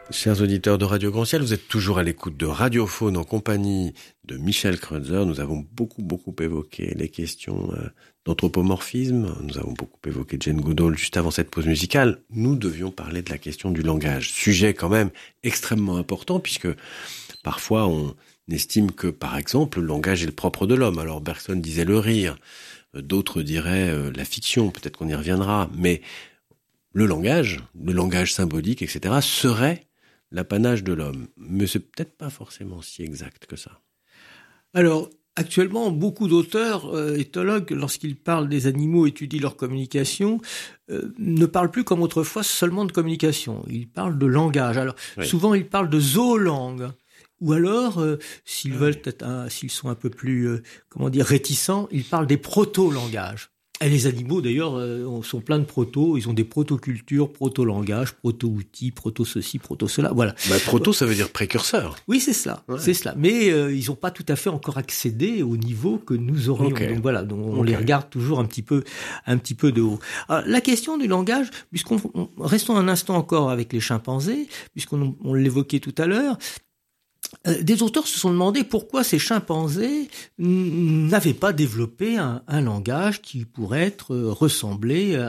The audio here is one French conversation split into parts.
Chers auditeurs de Radio Grand Ciel, vous êtes toujours à l'écoute de Radiophone en compagnie de Michel Kreutzer. Nous avons beaucoup évoqué les questions d'anthropomorphisme. Nous avons beaucoup évoqué Jane Goodall juste avant cette pause musicale. Nous devions parler de la question du langage. Sujet quand même extrêmement important puisque parfois on estime que, par exemple, le langage est le propre de l'homme. Alors Bergson disait le rire, d'autres diraient la fiction, peut-être qu'on y reviendra, mais le langage symbolique, etc., serait l'apanage de l'homme. Mais c'est peut-être pas forcément si exact que ça. Alors, actuellement, beaucoup d'auteurs, éthologues, lorsqu'ils parlent des animaux, étudient leur communication, ne parlent plus comme autrefois seulement de communication. Ils parlent de langage. Alors, souvent, ils parlent de zoolangue. Ou alors, s'ils sont un peu plus, réticents, ils parlent des proto-langages. Et les animaux, d'ailleurs, sont pleins de proto. Ils ont des proto-cultures, proto-langages, proto-outils, proto-ceci, proto-cela. Voilà. Proto, ça veut dire précurseur. Oui, c'est cela. Ouais. C'est cela. Mais ils n'ont pas tout à fait encore accédé au niveau que nous aurions. Okay. Donc voilà. Donc on les regarde toujours un petit peu de haut. Alors, la question du langage, restons un instant encore avec les chimpanzés, puisqu'on l'évoquait tout à l'heure. Des auteurs se sont demandé pourquoi ces chimpanzés n'avaient pas développé un langage qui pourrait ressembler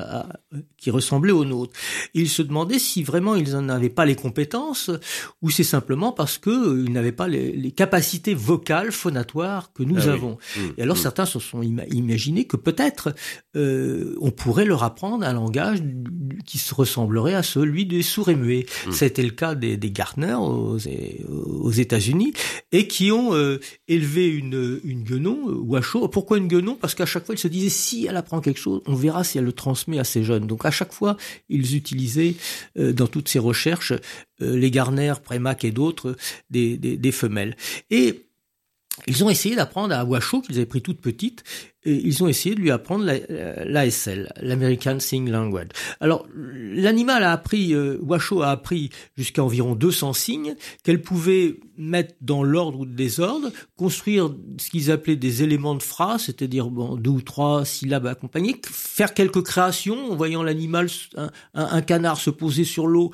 au nôtre. Ils se demandaient si vraiment ils n'en avaient pas les compétences ou c'est simplement parce que ils n'avaient pas les capacités vocales phonatoires que nous avons. Et alors certains se sont imaginés que peut-être on pourrait leur apprendre un langage qui se ressemblerait à celui des sourds et muets. C'était le cas des Gardner aux États-Unis et qui ont élevé une guenon, Washoe. Pourquoi une guenon ? Parce qu'à chaque fois, ils se disaient si elle apprend quelque chose, on verra si elle le transmet à ses jeunes. Donc à chaque fois, ils utilisaient dans toutes ces recherches les Gardner, Premack et d'autres des femelles. Et ils ont essayé d'apprendre à Washoe, qu'ils avaient pris toute petite, et ils ont essayé de lui apprendre l'ASL, l'American Sign Language. Alors, l'animal Washoe a appris jusqu'à environ 200 signes qu'elle pouvait mettre dans l'ordre ou le désordre, construire ce qu'ils appelaient des éléments de phrase, c'est-à-dire 2 ou 3 syllabes accompagnées, faire quelques créations en voyant l'animal, un canard se poser sur l'eau.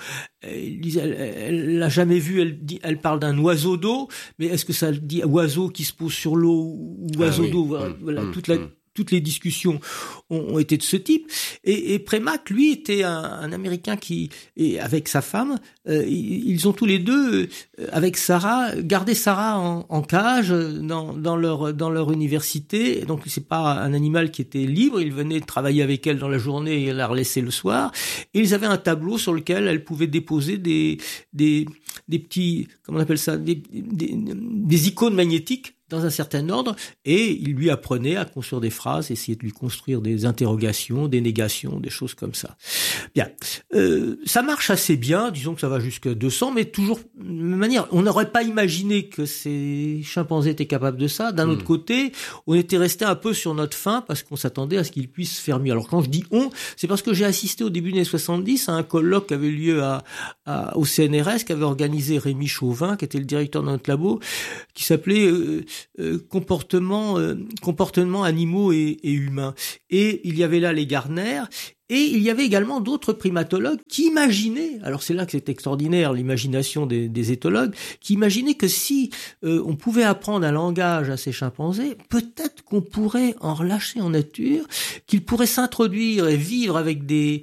Elle l'a jamais vu, elle parle d'un oiseau d'eau, mais est-ce que ça dit oiseau qui se pose sur l'eau ou oiseau d'eau? Voilà, toutes les discussions ont été de ce type. Et Premack, lui, était un Américain et avec sa femme, ils ont tous les deux, avec Sarah, gardé Sarah en cage dans leur université. Donc c'est pas un animal qui était libre. Il venait travailler avec elle dans la journée et la relaisser le soir. Et ils avaient un tableau sur lequel elle pouvait déposer des petits, comment on appelle ça, des icônes magnétiques dans un certain ordre, et il lui apprenait à construire des phrases, essayer de lui construire des interrogations, des négations, des choses comme ça. Bien, ça marche assez bien, disons que ça va jusqu'à 200, mais toujours de manière, on n'aurait pas imaginé que ces chimpanzés étaient capables de ça. D'un autre côté, on était resté un peu sur notre faim parce qu'on s'attendait à ce qu'ils puissent faire mieux. Alors quand je dis on, c'est parce que j'ai assisté au début des années 70 à un colloque qui avait lieu au CNRS, qu'avait organisé Rémi Chauvin, qui était le directeur de notre labo, qui s'appelait comportement animaux et humains. Et il y avait là les Gardner, et il y avait également d'autres primatologues qui imaginaient, alors c'est là que c'est extraordinaire l'imagination des éthologues, qui imaginaient que si on pouvait apprendre un langage à ces chimpanzés, peut-être qu'on pourrait en relâcher en nature, qu'ils pourraient s'introduire et vivre avec des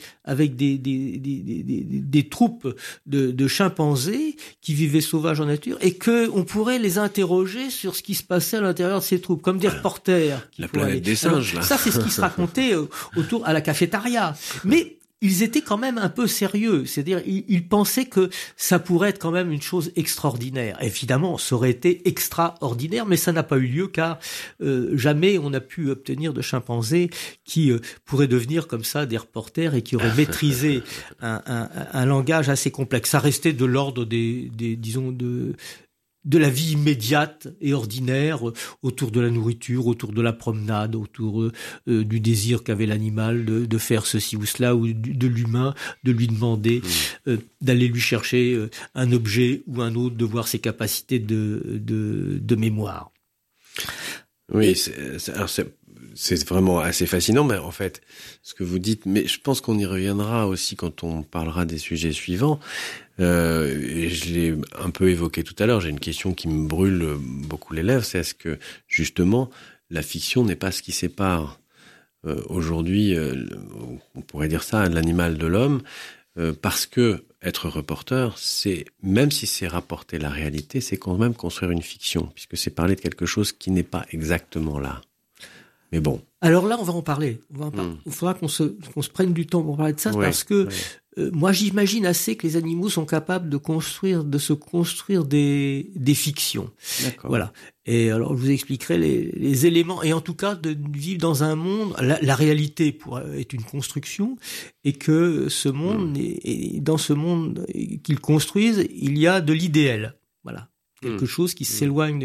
troupes de chimpanzés qui vivaient sauvages en nature, et que on pourrait les interroger sur ce qui se passait à l'intérieur de ces troupes, comme des reporters. La planète des singes, là. Ça, c'est ce qui se racontait autour à la cafétéria. Mais ils étaient quand même un peu sérieux, c'est-à-dire ils pensaient que ça pourrait être quand même une chose extraordinaire. Évidemment, ça aurait été extraordinaire, mais ça n'a pas eu lieu car jamais on n'a pu obtenir de chimpanzés qui pourraient devenir comme ça des reporters et qui auraient maîtrisé un langage assez complexe. Ça restait de l'ordre disons de la vie immédiate et ordinaire autour de la nourriture, autour de la promenade, autour du désir qu'avait l'animal de faire ceci ou cela, ou de l'humain, de lui demander d'aller lui chercher un objet ou un autre, de voir ses capacités de mémoire. Oui, c'est vraiment assez fascinant, mais en fait, ce que vous dites, mais je pense qu'on y reviendra aussi quand on parlera des sujets suivants. Et je l'ai un peu évoqué tout à l'heure, j'ai une question qui me brûle beaucoup les lèvres, c'est est-ce que justement la fiction n'est pas ce qui sépare aujourd'hui, on pourrait dire ça, l'animal de l'homme, parce que être reporter, c'est, même si c'est rapporter la réalité, c'est quand même construire une fiction, puisque c'est parler de quelque chose qui n'est pas exactement là. Mais bon. Alors là, on va en parler. Il faudra qu'on se prenne du temps pour parler de ça, parce que moi, j'imagine assez que les animaux sont capables de se construire des fictions. D'accord. Voilà. Et alors, je vous expliquerai les éléments, et en tout cas, de vivre dans un monde, la réalité est une construction, et que ce monde, et dans ce monde qu'ils construisent, il y a de l'idéal. Voilà. Quelque chose qui s'éloigne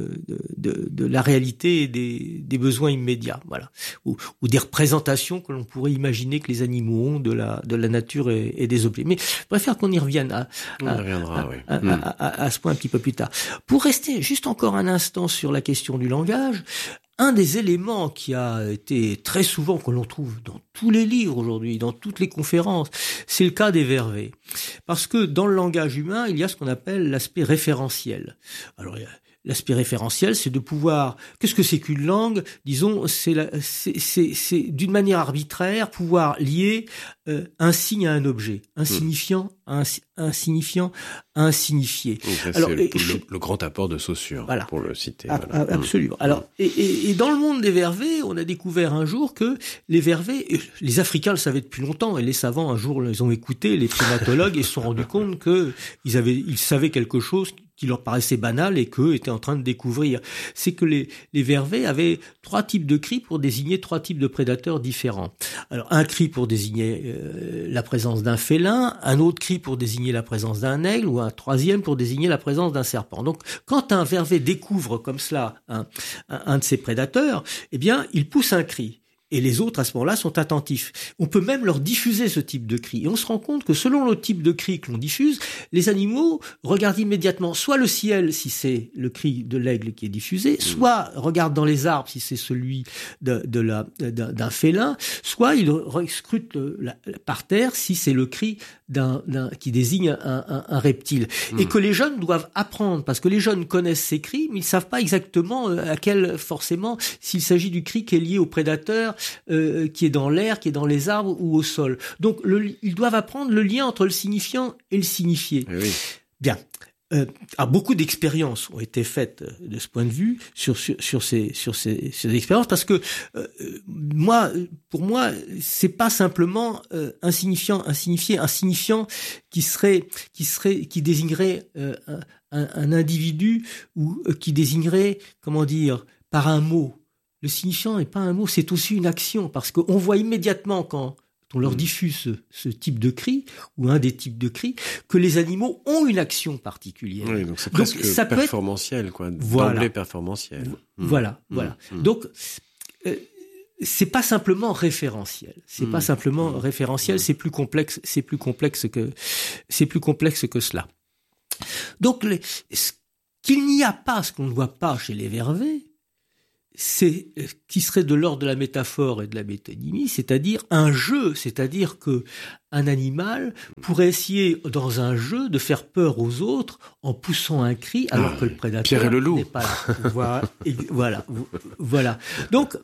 de la réalité et des besoins immédiats, voilà, ou des représentations que l'on pourrait imaginer que les animaux ont de la nature et des objets. Mais je préfère qu'on y revienne à ce point un petit peu plus tard. Pour rester juste encore un instant sur la question du langage, un des éléments qui a été très souvent, que l'on trouve dans tous les livres aujourd'hui, dans toutes les conférences, c'est le cas des vervets. Parce que dans le langage humain, il y a ce qu'on appelle l'aspect référentiel. Alors, l'aspect référentiel, c'est de pouvoir... Qu'est-ce que c'est qu'une langue ? Disons, c'est d'une manière arbitraire, pouvoir lier un signe à un objet, un signifiant à un signifiant à un signifié. Donc ça, alors, c'est le grand apport de Saussure, voilà, pour le citer. Voilà. Absolument. Alors, et dans le monde des vervets, on a découvert un jour que les vervets, les Africains le savaient depuis longtemps, et les savants un jour les ont écoutés, les primatologues, et se sont rendus compte que ils savaient quelque chose qui leur paraissait banal et qu'eux étaient en train de découvrir. C'est que les vervets avaient 3 types de cris pour désigner 3 types de prédateurs différents. Alors, un cri pour désigner la présence d'un félin, un autre cri pour désigner la présence d'un aigle, ou un troisième pour désigner la présence d'un serpent. Donc, quand un vervet découvre comme cela un de ses prédateurs, eh bien, il pousse un cri. Et les autres, à ce moment-là, sont attentifs. On peut même leur diffuser ce type de cri. Et on se rend compte que selon le type de cri que l'on diffuse, les animaux regardent immédiatement soit le ciel, si c'est le cri de l'aigle qui est diffusé, soit regardent dans les arbres, si c'est celui d'un félin, soit ils scrutent par terre, si c'est le cri qui désigne un reptile. Et que les jeunes doivent apprendre, parce que les jeunes connaissent ces cris, mais ils savent pas exactement forcément, s'il s'agit du cri qui est lié au prédateur, qui est dans l'air, qui est dans les arbres ou au sol. Donc, ils doivent apprendre le lien entre le signifiant et le signifié. Oui. Bien. Beaucoup d'expériences ont été faites de ce point de vue sur ces expériences, parce que pour moi, c'est pas simplement un signifiant qui désignerait un individu, ou qui désignerait, comment dire, par un mot. Le signifiant n'est pas un mot, c'est aussi une action, parce qu'on voit immédiatement quand on leur diffuse ce type de cri, ou un des types de cris, que les animaux ont une action particulière. Oui, donc c'est presque performantiel, quoi. D'emblée performantiel. Voilà. Donc, c'est pas simplement référentiel. C'est pas simplement référentiel, c'est plus complexe que cela. Donc, qu'il n'y a pas ce qu'on ne voit pas chez les vervets, c'est qui serait de l'ordre de la métaphore et de la métonymie, c'est-à-dire un jeu, c'est-à-dire que un animal pourrait essayer dans un jeu de faire peur aux autres en poussant un cri alors que le prédateur n'est pas là. Voilà. Donc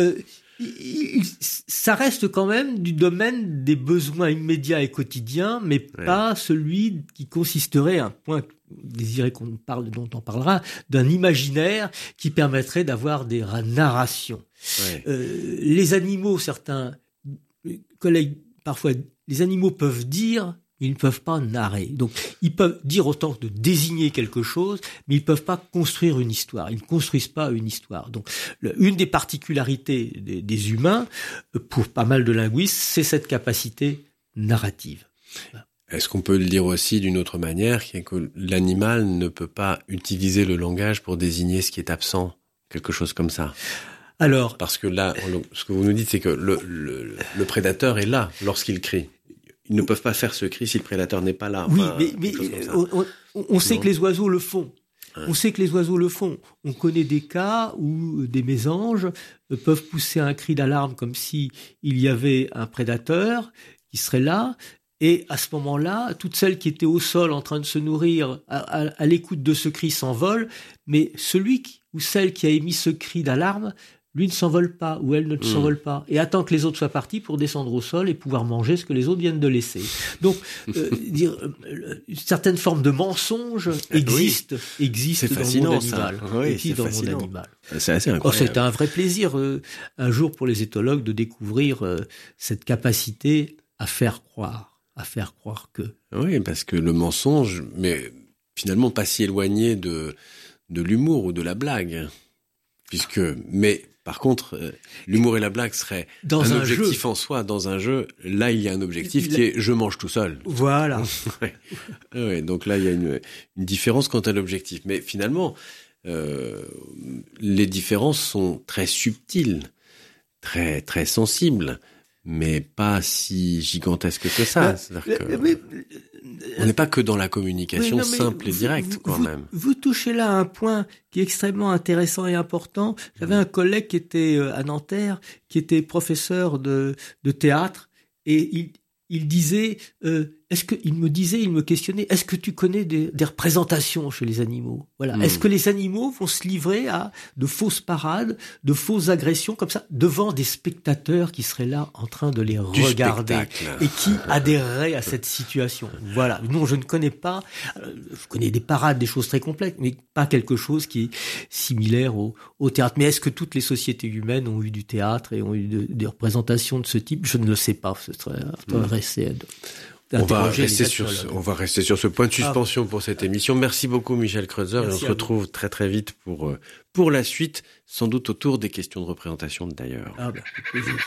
ça reste quand même du domaine des besoins immédiats et quotidiens, mais pas celui qui consisterait, un point désiré dont on parlera, d'un imaginaire qui permettrait d'avoir des narrations. Les animaux, certains collègues, parfois, les animaux peuvent dire, ils ne peuvent pas narrer. Donc, ils peuvent dire autant de désigner quelque chose, mais ils ne peuvent pas construire une histoire. Ils ne construisent pas une histoire. Donc, une des particularités des humains, pour pas mal de linguistes, c'est cette capacité narrative. Est-ce qu'on peut le dire aussi d'une autre manière, qui est que l'animal ne peut pas utiliser le langage pour désigner ce qui est absent, quelque chose comme ça? Alors, parce que là, ce que vous nous dites, c'est que le prédateur est là lorsqu'il crie. Ils ne peuvent pas faire ce cri si le prédateur n'est pas là. Enfin, oui, mais on sait que les oiseaux le font. On sait que les oiseaux le font. On connaît des cas où des mésanges peuvent pousser un cri d'alarme comme si il y avait un prédateur qui serait là, Et à ce moment-là, toutes celles qui étaient au sol en train de se nourrir à l'écoute de ce cri s'envolent, mais celui ou celle qui a émis ce cri d'alarme, lui ne s'envole pas, ou elle ne s'envole pas, et attend que les autres soient partis pour descendre au sol et pouvoir manger ce que les autres viennent de laisser. Donc, une certaine forme de mensonge existe dans le monde animal. Existe dans le monde animal. C'est assez incroyable. C'est un vrai plaisir, un jour pour les éthologues, de découvrir cette capacité à faire croire que. Oui, parce que le mensonge, mais finalement pas si éloigné de l'humour ou de la blague. Mais par contre, l'humour et la blague seraient un objectif en soi. Dans un jeu, là, il y a un objectif qui est « je mange tout seul ». Voilà. Ouais, donc là, il y a une différence quant à l'objectif. Mais finalement, les différences sont très subtiles, très, très sensibles, mais pas si gigantesques que ça. C'est-à-dire que on n'est pas que dans la communication simple et directe, quand même. Vous touchez là un point qui est extrêmement intéressant et important. J'avais un collègue qui était à Nanterre, qui était professeur de théâtre, et il disait, il me questionnait, est-ce que tu connais des représentations chez les animaux? Voilà. Est-ce que les animaux vont se livrer à de fausses parades, de fausses agressions comme ça, devant des spectateurs qui seraient là en train de les regarder et qui adhéreraient à cette situation? Voilà. Non, je ne connais pas, je connais des parades, des choses très complexes, mais pas quelque chose qui est similaire au théâtre. Mais est-ce que toutes les sociétés humaines ont eu du théâtre et ont eu des représentations de ce type? Je ne le sais pas. Ce serait intéressant. On va rester sur ce point de suspension pour cette émission. Merci beaucoup, Michel Kreutzer. Et on se retrouve très très vite pour la suite, sans doute autour des questions de représentation d'ailleurs. Avec plaisir.